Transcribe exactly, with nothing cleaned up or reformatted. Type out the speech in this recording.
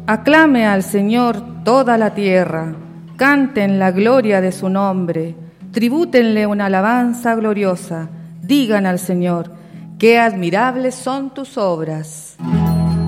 Aclame al Señor toda la tierra, canten la gloria de su nombre, tribútenle una alabanza gloriosa, digan al Señor, qué admirables son tus obras.